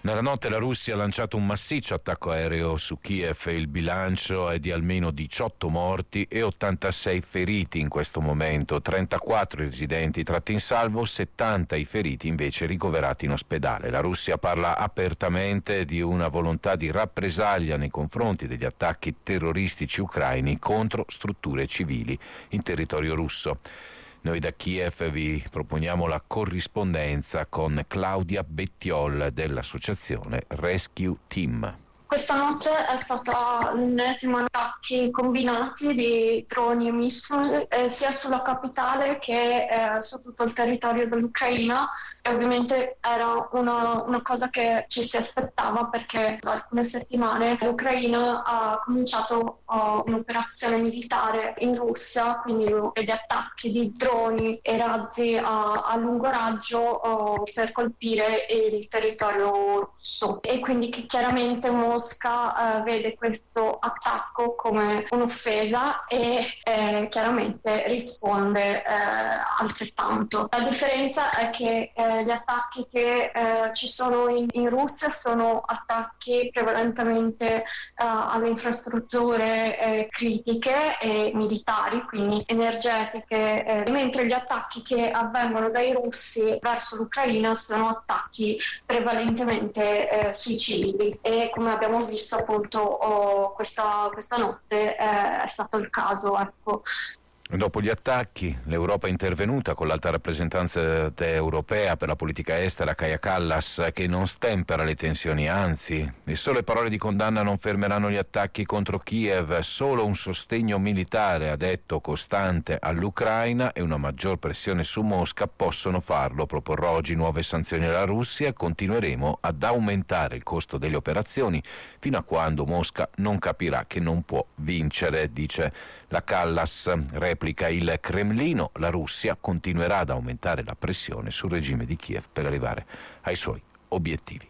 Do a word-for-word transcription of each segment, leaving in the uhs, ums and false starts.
Nella notte la Russia ha lanciato un massiccio attacco aereo su Kiev e il bilancio è di almeno diciotto morti e ottantasei feriti in questo momento, trentaquattro i residenti tratti in salvo, settanta i feriti invece ricoverati in ospedale. La Russia parla apertamente di una volontà di rappresaglia nei confronti degli attacchi terroristici ucraini contro strutture civili in territorio russo. Noi da Kiev vi proponiamo la corrispondenza con Claudia Bettiol dell'associazione Rescue Team. Questa notte è stata l'ennesima attacchi combinati di droni e missili eh, sia sulla capitale che eh, su tutto il territorio dell'Ucraina. E ovviamente era una, una cosa che ci si aspettava, perché da alcune settimane l'Ucraina ha cominciato uh, un'operazione militare in Russia, quindi degli attacchi di droni e razzi a, a lungo raggio uh, per colpire il territorio russo. E quindi chiaramente Mosca uh, vede questo attacco come un'offesa e eh, chiaramente risponde eh, altrettanto. La differenza è che eh, gli attacchi che eh, ci sono in, in Russia sono attacchi prevalentemente uh, alle infrastrutture eh, critiche e militari, quindi energetiche, eh, mentre gli attacchi che avvengono dai russi verso l'Ucraina sono attacchi prevalentemente eh, sui civili, e come abbiamo visto appunto oh, questa, questa notte eh, è stato il caso, ecco. Dopo gli attacchi, l'Europa è intervenuta con l'alta rappresentanza europea per la politica estera, Kaja Kallas, che non stempera le tensioni, anzi, le sole parole di condanna non fermeranno gli attacchi contro Kiev, solo un sostegno militare, ha detto, costante all'Ucraina e una maggior pressione su Mosca possono farlo. Proporrò oggi nuove sanzioni alla Russia e continueremo ad aumentare il costo delle operazioni fino a quando Mosca non capirà che non può vincere, dice la Kallas. Replica il Cremlino, la Russia continuerà ad aumentare la pressione sul regime di Kiev per arrivare ai suoi obiettivi.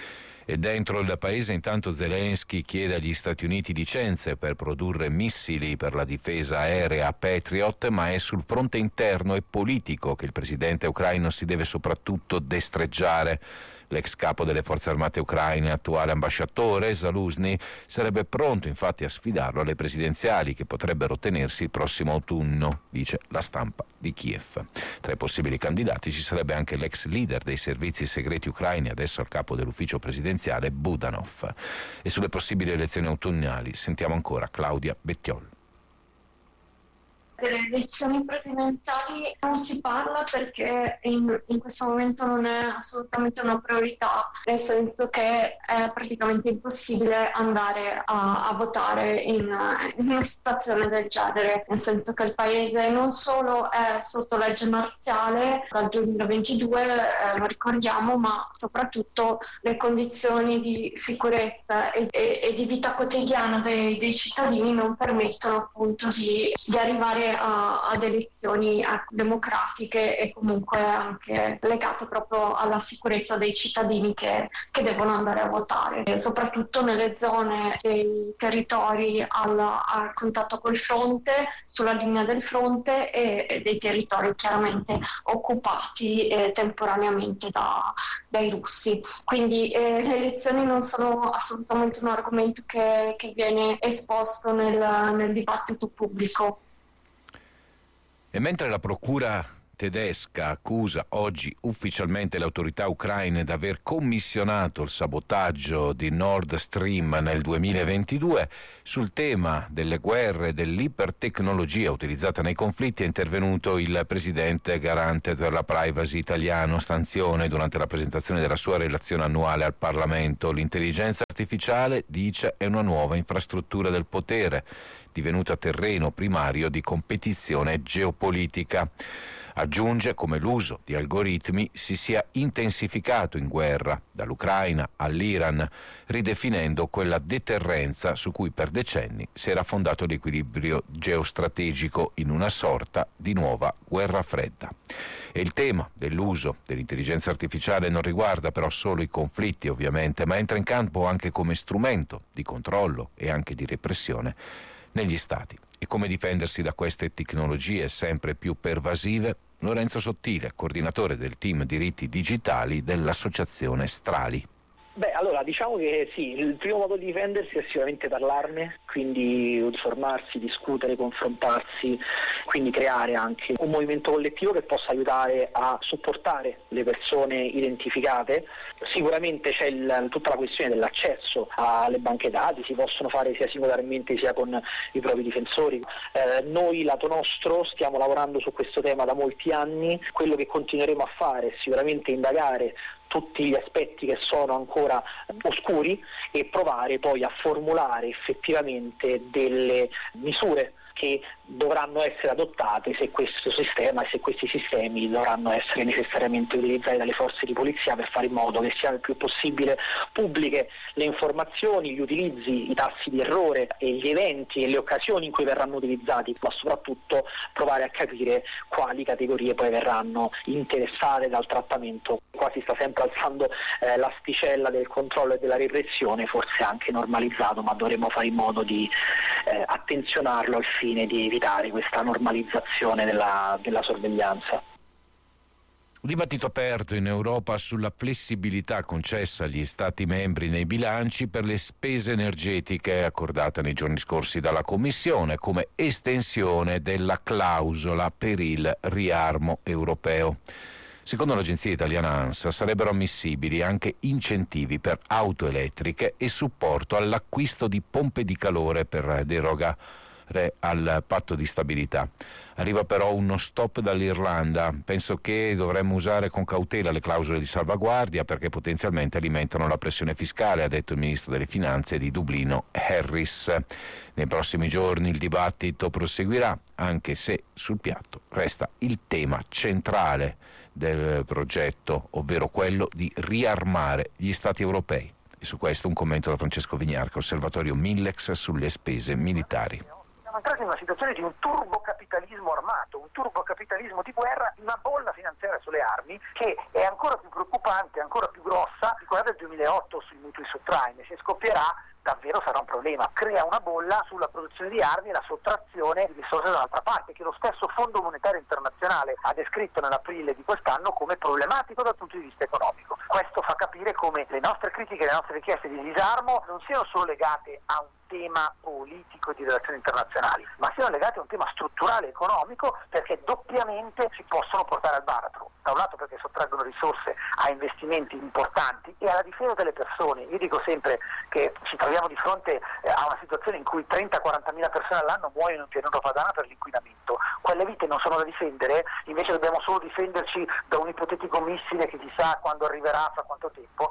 E dentro il paese intanto Zelensky chiede agli Stati Uniti licenze per produrre missili per la difesa aerea Patriot, ma è sul fronte interno e politico che il presidente ucraino si deve soprattutto destreggiare. L'ex capo delle forze armate ucraine, attuale ambasciatore, Zaluzny, sarebbe pronto infatti a sfidarlo alle presidenziali che potrebbero tenersi il prossimo autunno, dice la stampa di Kiev. Tra i possibili candidati ci sarebbe anche l'ex leader dei servizi segreti ucraini, adesso al capo dell'ufficio presidenziale, Budanov. E sulle possibili elezioni autunnali sentiamo ancora Claudia Bettiol. Delle elezioni presidenziali non si parla perché in, in questo momento non è assolutamente una priorità, nel senso che è praticamente impossibile andare a, a votare in, in una situazione del genere, nel senso che il paese non solo è sotto legge marziale dal duemilaventidue, eh, lo ricordiamo, ma soprattutto le condizioni di sicurezza e, e, e di vita quotidiana dei, dei cittadini non permettono appunto di, di arrivare A, ad elezioni ecco, democratiche e comunque anche legate proprio alla sicurezza dei cittadini che, che devono andare a votare, e soprattutto nelle zone dei territori al, al contatto col fronte, sulla linea del fronte, e, e dei territori chiaramente occupati eh, temporaneamente da, dai russi. Quindi eh, le elezioni non sono assolutamente un argomento che, che viene esposto nel, nel dibattito pubblico. E mentre la procura tedesca accusa oggi ufficialmente le autorità ucraine di aver commissionato il sabotaggio di Nord Stream nel duemilaventidue, sul tema delle guerre e dell'ipertecnologia utilizzata nei conflitti è intervenuto il presidente garante per la privacy italiano Stanzione durante la presentazione della sua relazione annuale al Parlamento. L'intelligenza artificiale, dice, è una nuova infrastruttura del potere, divenuta terreno primario di competizione geopolitica. Aggiunge come l'uso di algoritmi si sia intensificato in guerra, dall'Ucraina all'Iran, ridefinendo quella deterrenza su cui per decenni si era fondato l'equilibrio geostrategico in una sorta di nuova guerra fredda. E il tema dell'uso dell'intelligenza artificiale non riguarda però solo i conflitti, ovviamente, ma entra in campo anche come strumento di controllo e anche di repressione negli Stati. E come difendersi da queste tecnologie sempre più pervasive? Lorenzo Sottile, coordinatore del team diritti digitali dell'associazione Strali. Beh, allora diciamo che sì, il primo modo di difendersi è sicuramente parlarne, quindi informarsi, discutere, confrontarsi, quindi creare anche un movimento collettivo che possa aiutare a supportare le persone identificate. Sicuramente c'è il, tutta la questione dell'accesso alle banche dati, si possono fare sia singolarmente sia con i propri difensori. Eh, noi lato nostro stiamo lavorando su questo tema da molti anni, quello che continueremo a fare è sicuramente indagare tutti gli aspetti che sono ancora oscuri e provare poi a formulare effettivamente delle misure che dovranno essere adottate se questo sistema e se questi sistemi dovranno essere necessariamente utilizzati dalle forze di polizia per fare in modo che siano il più possibile pubbliche le informazioni, gli utilizzi, i tassi di errore e gli eventi e le occasioni in cui verranno utilizzati, ma soprattutto provare a capire quali categorie poi verranno interessate dal trattamento. Qua si sta sempre alzando eh, l'asticella del controllo e della repressione, forse anche normalizzato, ma dovremo fare in modo di eh, attenzionarlo al fine di evitare questa normalizzazione della, della sorveglianza. Dibattito aperto in Europa sulla flessibilità concessa agli Stati membri nei bilanci per le spese energetiche accordata nei giorni scorsi dalla Commissione come estensione della clausola per il riarmo europeo. Secondo l'agenzia italiana ANSA sarebbero ammissibili anche incentivi per auto elettriche e supporto all'acquisto di pompe di calore per derogare al patto di stabilità. Arriva però uno stop dall'Irlanda. Penso che dovremmo usare con cautela le clausole di salvaguardia perché potenzialmente alimentano la pressione fiscale, ha detto il ministro delle finanze di Dublino Harris. Nei prossimi giorni il dibattito proseguirà, anche se sul piatto resta il tema centrale del progetto, ovvero quello di riarmare gli Stati europei. E su questo un commento da Francesco Vignarca, Osservatorio Millex sulle spese militari. Siamo entrati in una situazione di un turbocapitalismo armato, un turbocapitalismo di guerra, una bolla finanziaria sulle armi che è ancora più preoccupante, ancora più grossa di quella del duemilaotto sui mutui subprime. Se scoppierà davvero sarà un problema, crea una bolla sulla produzione di armi e la sottrazione di risorse dall'altra parte, che lo stesso Fondo Monetario Internazionale ha descritto nell'aprile di quest'anno come problematico dal punto di vista economico. Questo fa capire come le nostre critiche, le nostre richieste di disarmo non siano solo legate a un tema politico di relazioni internazionali, ma siano legate a un tema strutturale economico, perché doppiamente si possono portare al baratro. Da un lato perché sottraggono risorse a investimenti importanti e alla difesa delle persone. Io dico sempre che ci troviamo di fronte a una situazione in cui trenta quaranta mila persone all'anno muoiono in pianura padana per l'inquinamento. Quelle vite non sono da difendere, invece dobbiamo solo difenderci da un ipotetico missile che chissà quando arriverà, fra quanto tempo.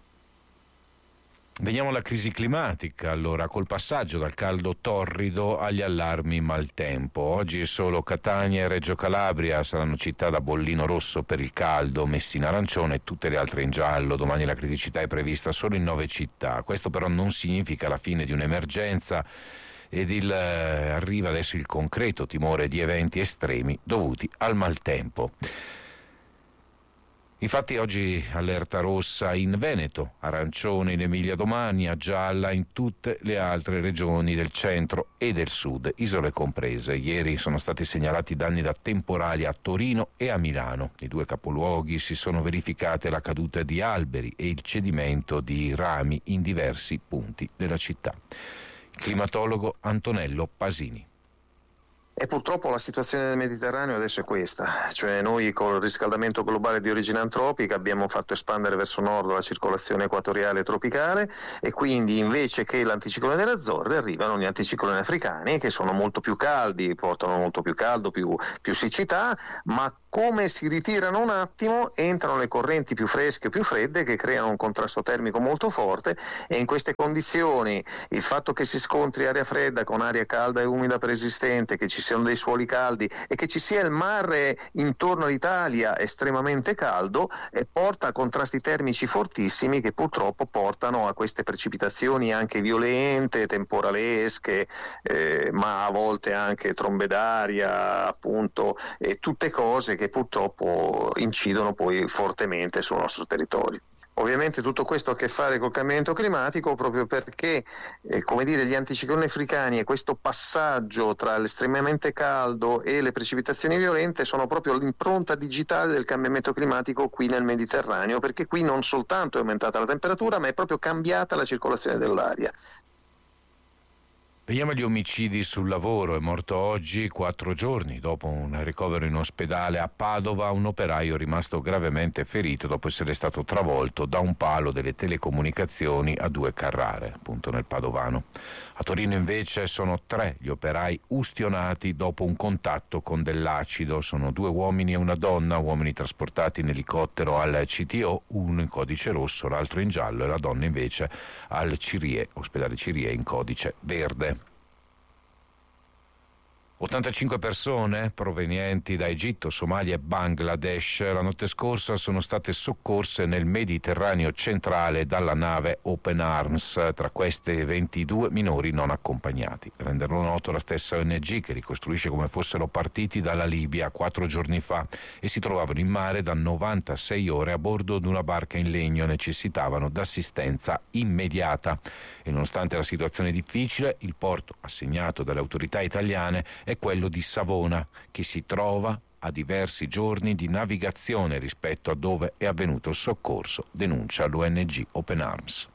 Veniamo alla crisi climatica, allora, col passaggio dal caldo torrido agli allarmi maltempo. Oggi solo Catania e Reggio Calabria saranno città da bollino rosso per il caldo, Messina arancione e tutte le altre in giallo. Domani la criticità è prevista solo in nove città. Questo però non significa la fine di un'emergenza ed il, eh, arriva adesso il concreto timore di eventi estremi dovuti al maltempo. Infatti oggi allerta rossa in Veneto, arancione in Emilia-Romagna, gialla in tutte le altre regioni del centro e del sud, isole comprese. Ieri sono stati segnalati danni da temporali a Torino e a Milano. Nei due capoluoghi si sono verificate la caduta di alberi e il cedimento di rami in diversi punti della città. Il climatologo Antonello Pasini. E purtroppo la situazione del Mediterraneo adesso è questa, cioè noi con il riscaldamento globale di origine antropica abbiamo fatto espandere verso nord la circolazione equatoriale tropicale e quindi invece che l'anticiclone delle Azzorre arrivano gli anticicloni africani che sono molto più caldi, portano molto più caldo, più, più siccità, ma come si ritirano un attimo entrano le correnti più fresche e più fredde che creano un contrasto termico molto forte e in queste condizioni il fatto che si scontri aria fredda con aria calda e umida preesistente, che ci siano dei suoli caldi e che ci sia il mare intorno all'Italia estremamente caldo e porta a contrasti termici fortissimi che purtroppo portano a queste precipitazioni anche violente, temporalesche, eh, ma a volte anche trombe d'aria, appunto, e tutte cose che purtroppo incidono poi fortemente sul nostro territorio. Ovviamente tutto questo ha a che fare col cambiamento climatico, proprio perché eh, come dire, gli anticicloni africani e questo passaggio tra l'estremamente caldo e le precipitazioni violente sono proprio l'impronta digitale del cambiamento climatico qui nel Mediterraneo, perché qui non soltanto è aumentata la temperatura, ma è proprio cambiata la circolazione dell'aria. Veniamo agli omicidi sul lavoro. È morto oggi, quattro giorni dopo un ricovero in ospedale a Padova, un operaio rimasto gravemente ferito dopo essere stato travolto da un palo delle telecomunicazioni a due Carrare, appunto nel Padovano. A Torino invece sono tre gli operai ustionati dopo un contatto con dell'acido. Sono due uomini e una donna, uomini trasportati in elicottero al C T O, uno in codice rosso, l'altro in giallo e la donna invece al Cirie, ospedale Cirie, in codice verde. ottantacinque persone provenienti da Egitto, Somalia e Bangladesh la notte scorsa sono state soccorse nel Mediterraneo centrale dalla nave Open Arms, tra queste ventidue minori non accompagnati. Renderlo noto la stessa O N G che ricostruisce come fossero partiti dalla Libia quattro giorni fa e si trovavano in mare da novantasei ore a bordo di una barca in legno e necessitavano d'assistenza immediata. E nonostante la situazione difficile, il porto assegnato dalle autorità italiane è quello di Savona, che si trova a diversi giorni di navigazione rispetto a dove è avvenuto il soccorso, denuncia l'O N G Open Arms.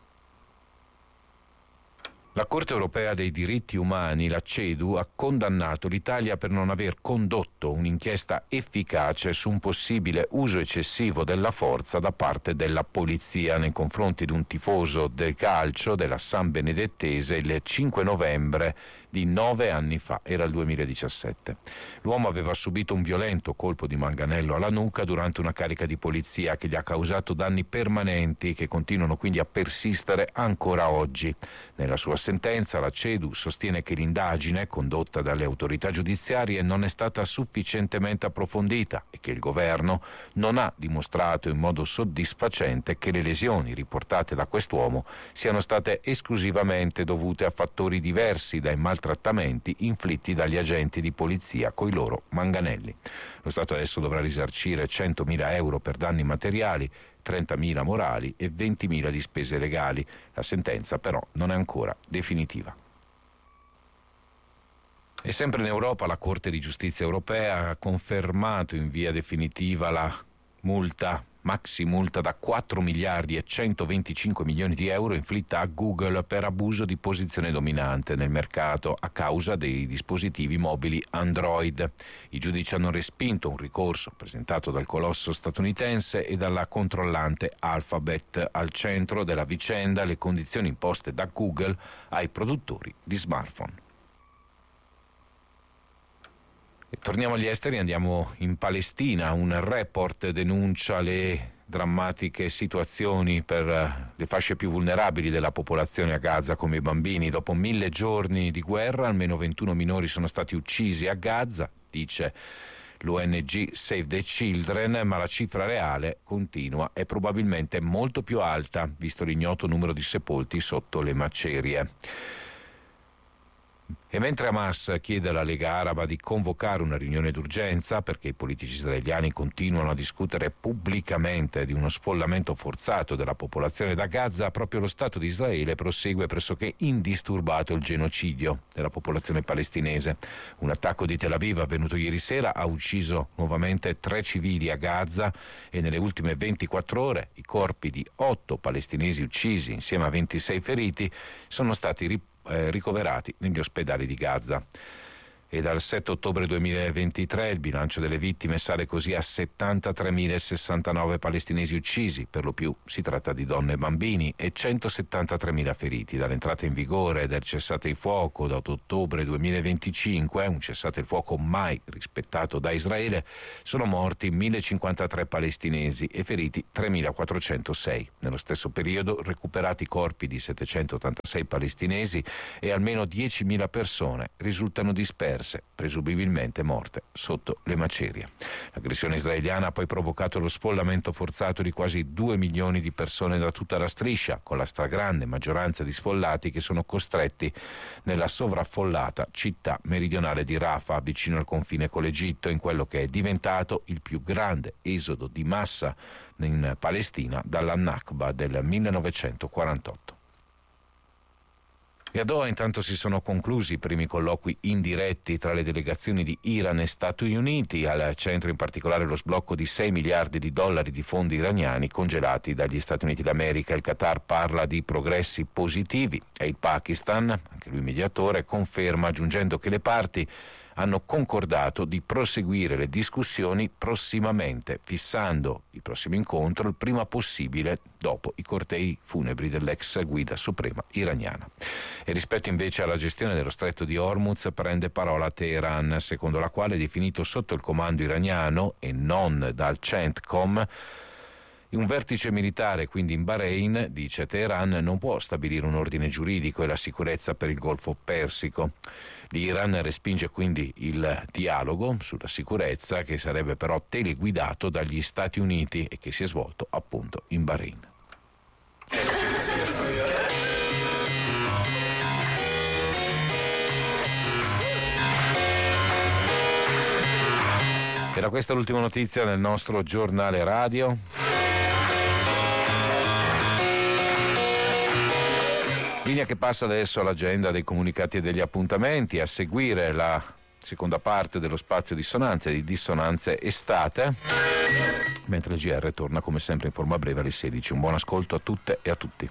La Corte europea dei diritti umani, la CEDU, ha condannato l'Italia per non aver condotto un'inchiesta efficace su un possibile uso eccessivo della forza da parte della polizia nei confronti di un tifoso del calcio della San Benedettese il cinque novembre di nove anni fa, era il duemiladiciassette. L'uomo aveva subito un violento colpo di manganello alla nuca durante una carica di polizia che gli ha causato danni permanenti che continuano quindi a persistere ancora oggi. Nella sua sentenza la CEDU sostiene che l'indagine condotta dalle autorità giudiziarie non è stata sufficientemente approfondita e che il governo non ha dimostrato in modo soddisfacente che le lesioni riportate da quest'uomo siano state esclusivamente dovute a fattori diversi dai maltrattamenti inflitti dagli agenti di polizia coi loro manganelli. Lo Stato adesso dovrà risarcire centomila euro per danni materiali, trentamila morali e ventimila di spese legali. La sentenza però non è ancora definitiva. E sempre in Europa la Corte di Giustizia europea ha confermato in via definitiva la multa maxi multa da quattro miliardi e centoventicinque milioni di euro inflitta a Google per abuso di posizione dominante nel mercato a causa dei dispositivi mobili Android. I giudici hanno respinto un ricorso presentato dal colosso statunitense e dalla controllante Alphabet. Al centro della vicenda le condizioni imposte da Google ai produttori di smartphone. E torniamo agli esteri, andiamo in Palestina. Un report denuncia le drammatiche situazioni per le fasce più vulnerabili della popolazione a Gaza, come i bambini. Dopo mille giorni di guerra, almeno ventuno minori sono stati uccisi a Gaza, dice l'O N G Save the Children, ma la cifra reale continua è probabilmente molto più alta, visto l'ignoto numero di sepolti sotto le macerie. E mentre Hamas chiede alla Lega Araba di convocare una riunione d'urgenza perché i politici israeliani continuano a discutere pubblicamente di uno sfollamento forzato della popolazione da Gaza, proprio lo Stato di Israele prosegue pressoché indisturbato il genocidio della popolazione palestinese. Un attacco di Tel Aviv avvenuto ieri sera ha ucciso nuovamente tre civili a Gaza e nelle ultime ventiquattro ore i corpi di otto palestinesi uccisi insieme a ventisei feriti sono stati riportati Eh, ricoverati negli ospedali di Gaza. E dal sette ottobre duemilaventitré il bilancio delle vittime sale così a settantatremilasessantanove palestinesi uccisi, per lo più si tratta di donne e bambini, e centosettantatremila feriti. Dall'entrata in vigore del cessate il fuoco da ottobre duemilaventicinque, un cessate il fuoco mai rispettato da Israele, sono morti millecinquantatré palestinesi e feriti tremilaquattrocentosei. Nello stesso periodo recuperati corpi di settecentottantasei palestinesi e almeno diecimila persone risultano disperse disperse, presumibilmente morte sotto le macerie. L'aggressione israeliana ha poi provocato lo sfollamento forzato di quasi due milioni di persone da tutta la striscia, con la stragrande maggioranza di sfollati che sono costretti nella sovraffollata città meridionale di Rafah, vicino al confine con l'Egitto, in quello che è diventato il più grande esodo di massa in Palestina dalla Nakba del millenovecentoquarantotto. E a Doha intanto si sono conclusi i primi colloqui indiretti tra le delegazioni di Iran e Stati Uniti, al centro in particolare lo sblocco di sei miliardi di dollari di fondi iraniani congelati dagli Stati Uniti d'America. Il Qatar parla di progressi positivi e il Pakistan, anche lui mediatore, conferma aggiungendo che le parti hanno concordato di proseguire le discussioni prossimamente, fissando il prossimo incontro il prima possibile dopo i cortei funebri dell'ex guida suprema iraniana. E rispetto invece alla gestione dello stretto di Hormuz prende parola Teheran, secondo la quale, definito sotto il comando iraniano e non dal CENTCOM, un vertice militare, quindi in Bahrain, dice Teheran, non può stabilire un ordine giuridico e la sicurezza per il Golfo Persico. L'Iran respinge quindi il dialogo sulla sicurezza, che sarebbe però teleguidato dagli Stati Uniti e che si è svolto appunto in Bahrain. Era questa l'ultima notizia del nostro giornale radio. Linea che passa adesso all'agenda dei comunicati e degli appuntamenti, a seguire la seconda parte dello spazio dissonanze e di dissonanze estate, mentre il G R torna come sempre in forma breve alle sedici. Un buon ascolto a tutte e a tutti.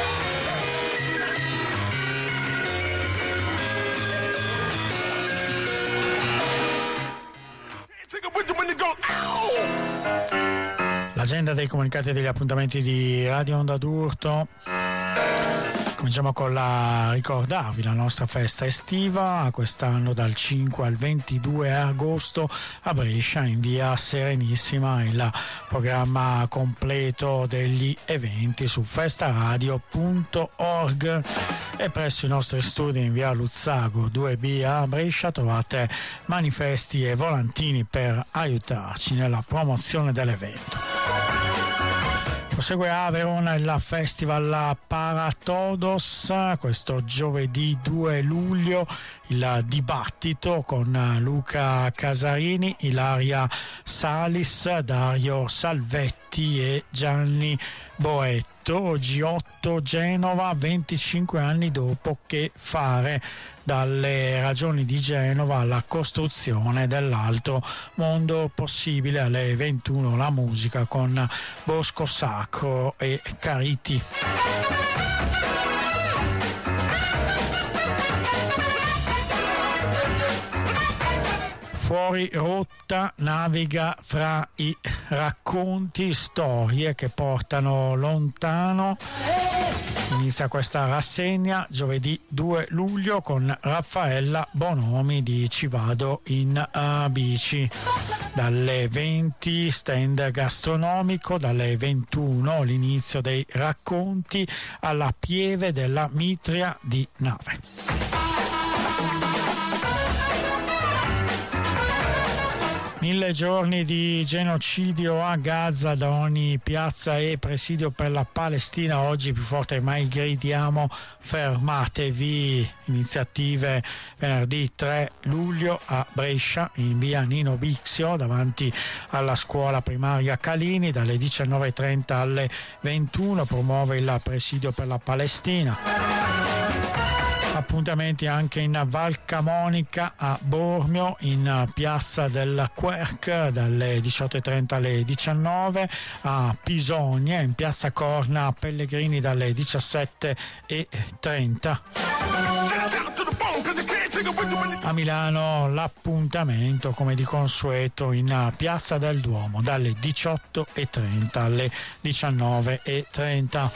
L'agenda dei comunicati e degli appuntamenti di Radio Onda d'Urto. Cominciamo con la ricordarvi la nostra festa estiva, quest'anno dal cinque al ventidue agosto a Brescia in via Serenissima. Il programma completo degli eventi su festaradio punto org e presso i nostri studi in via Luzzago due B a Brescia trovate manifesti e volantini per aiutarci nella promozione dell'evento. Prosegue a Verona il Festival Paratodos, questo giovedì due luglio, il dibattito con Luca Casarini, Ilaria Salis, Dario Salvetti e Gianni Boetto. G otto Genova, venticinque anni dopo, che fare? Dalle ragioni di Genova alla costruzione dell'altro mondo possibile. Alle ventuno la musica con Bosco Sacro e Cariti. Fuori rotta naviga fra i racconti, storie che portano lontano. Inizia questa rassegna giovedì due luglio con Raffaella Bonomi di Ci vado in uh, bici. Dalle venti stand gastronomico, dalle ventuno l'inizio dei racconti alla pieve della Mitria di Nave. Mille giorni di genocidio a Gaza, da ogni piazza e presidio per la Palestina. Oggi più forte mai gridiamo fermatevi. Iniziative venerdì tre luglio a Brescia in via Nino Bixio davanti alla scuola primaria Calini, dalle diciannove e trenta alle ventuno. Promuove il presidio per la Palestina. Appuntamenti anche in Val Camonica a Bormio, in piazza del Querc dalle diciotto e trenta alle diciannove, a Pisogne in piazza Corna Pellegrini dalle diciassette e trenta. A Milano l'appuntamento come di consueto in piazza del Duomo dalle diciotto e trenta alle diciannove e trenta.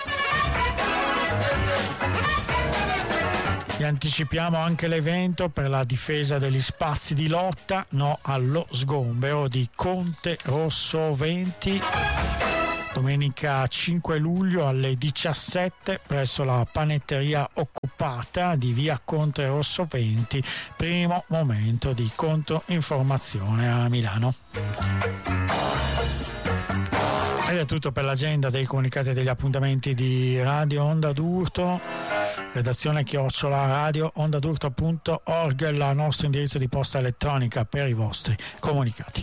Vi anticipiamo anche l'evento per la difesa degli spazi di lotta, no allo sgombero di Conte Rosso venti, domenica cinque luglio alle diciassette presso la panetteria occupata di via Conte Rossoventi, primo momento di controinformazione a Milano. Ed è tutto per l'agenda dei comunicati e degli appuntamenti di Radio Onda d'Urto. Redazione chiocciola radio onda d'urto punto org, il nostro indirizzo di posta elettronica per i vostri comunicati.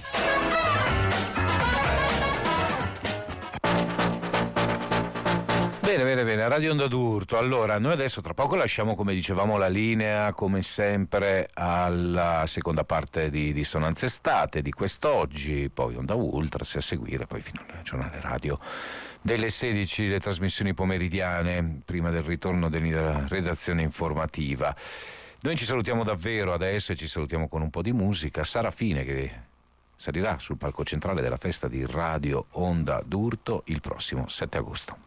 Bene, bene, bene, Radio Onda d'Urto. Allora, noi adesso tra poco lasciamo, come dicevamo, la linea, come sempre, alla seconda parte di Dissonanza Estate di quest'oggi, poi Onda Ultras a seguire, poi fino al giornale radio delle sedici, le trasmissioni pomeridiane, prima del ritorno della redazione informativa. Noi ci salutiamo davvero adesso e ci salutiamo con un po' di musica. Sara Fine, che salirà sul palco centrale della festa di Radio Onda d'Urto il prossimo sette agosto.